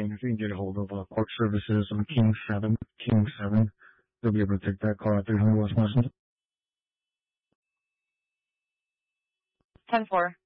If you can get a hold of Park Services on King 7, they'll be able to take that call at 300 West Washington. 10-4.